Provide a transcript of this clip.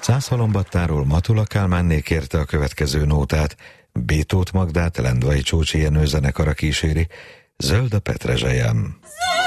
Szászhalombattáról Matula Kálmánné kérte a következő nótát, Bétót Magdát Lendvai Csócsi Jenő zenekara kíséri, Zöld a petrezselyem.